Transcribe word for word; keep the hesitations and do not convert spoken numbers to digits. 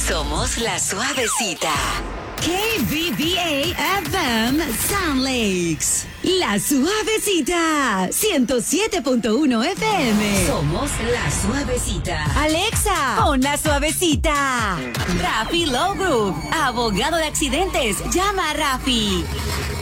Somos la suavecita. K B B A F M Sound Lakes. La Suavecita. ciento siete punto uno F M. Somos la suavecita. Alexa, pon la suavecita. Rafi Law Group. Abogado de accidentes. Llama a Rafi.